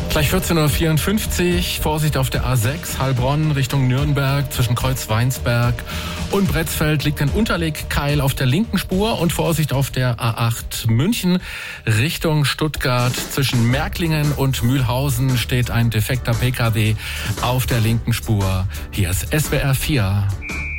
Gleich 14.54 Uhr, Vorsicht auf der A6, Heilbronn Richtung Nürnberg, zwischen Kreuz-Weinsberg und Bretzfeld liegt ein Unterlegkeil auf der linken Spur und Vorsicht auf der A8 München Richtung Stuttgart, zwischen Märklingen und Mühlhausen steht ein defekter PKW auf der linken Spur. Hier ist SWR 4.